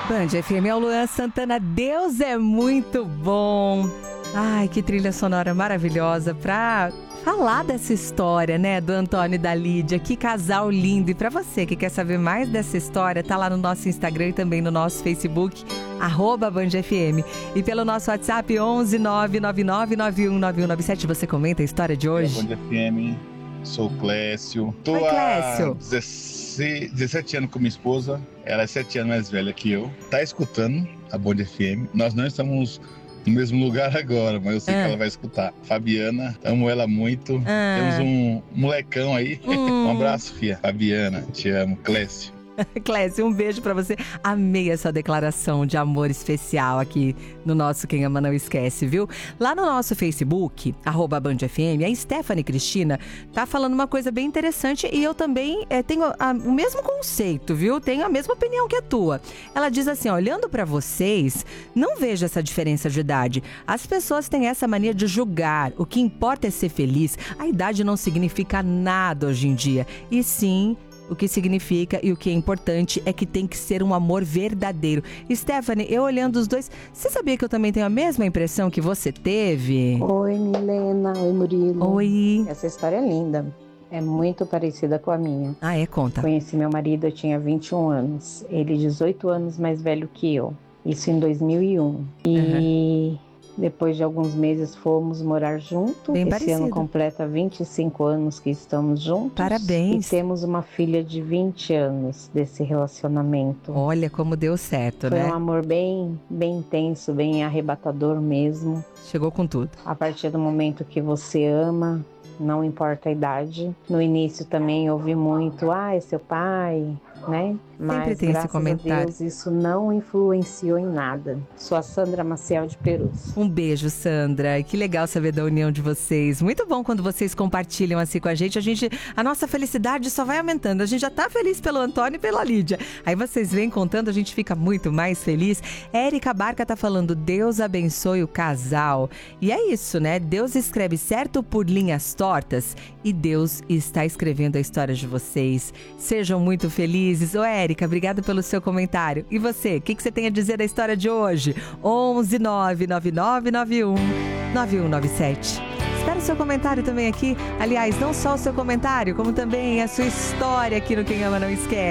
Band FM é o Luan Santana. Deus é muito bom. Ai, que trilha sonora maravilhosa pra falar dessa história, né, do Antônio e da Lídia. Que casal lindo. E pra você que quer saber mais dessa história, tá lá no nosso Instagram e também no nosso Facebook, @BandFM. E pelo nosso WhatsApp, 11 999919197. Você comenta a história de hoje? Band FM, sou o Clécio. Tô Oi, Clécio. há 17 anos com minha esposa. Ela é 7 anos mais velha que eu. Tá escutando a Band FM. Nós não estamos no mesmo lugar agora, mas eu sei que ela vai escutar. Fabiana, amo ela muito. Temos um molecão aí. Um abraço, fia. Fabiana, te amo. Clécio. Clécio, um beijo pra você. Amei essa declaração de amor especial aqui no nosso Quem Ama Não Esquece, viu? Lá no nosso Facebook, @BandFM, a Stephanie Cristina tá falando uma coisa bem interessante e eu também tenho o mesmo conceito, viu? Tenho a mesma opinião que a tua. Ela diz assim, olhando pra vocês, não vejo essa diferença de idade. As pessoas têm essa mania de julgar. O que importa é ser feliz. A idade não significa nada hoje em dia. E sim, o que significa e o que é importante é que tem que ser um amor verdadeiro. Stephanie, eu olhando os dois, você sabia que eu também tenho a mesma impressão que você teve? Oi, Milena. Oi, Murilo. Oi. Essa história é linda. É muito parecida com a minha. Ah, conta. Conheci meu marido, eu tinha 21 anos. Ele 18 anos mais velho que eu. Isso em 2001. E depois de alguns meses fomos morar juntos. Bem Esse parecido. ano completa 25 anos que estamos juntos. Parabéns. E temos uma filha de 20 anos desse relacionamento. Olha como deu certo, Foi né? um amor bem intenso, bem arrebatador mesmo. Chegou com tudo. A partir do momento que você ama, não importa a idade. No início também ouvi muito, é seu pai, né? Mas tem esse graças comentário. a Deus isso não influenciou em nada. Sou a Sandra Maciel de Perus. Um beijo, Sandra. Que legal saber da união de vocês. Muito bom quando vocês compartilham assim com a gente. A nossa felicidade só vai aumentando. A gente já tá feliz pelo Antônio e pela Lídia. Aí vocês vêm contando, a gente fica muito mais feliz. Érica Barca tá falando, Deus abençoe o casal. E é isso, né? Deus escreve certo por linhas tortas e Deus está escrevendo a história de vocês. Sejam muito felizes. Ô, Érica, obrigada pelo seu comentário. E você, o que você tem a dizer da história de hoje? 11 999919197. Espero o seu comentário também aqui. Aliás, não só o seu comentário, como também a sua história aqui no Quem Ama Não Esquece.